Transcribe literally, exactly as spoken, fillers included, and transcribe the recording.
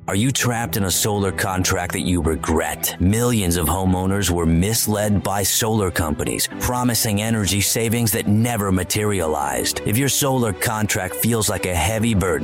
Are you trapped in a solar contract that you regret? Millions of homeowners were misled by solar companies, promising energy savings that never materialized. If your solar contract feels like a heavy burden,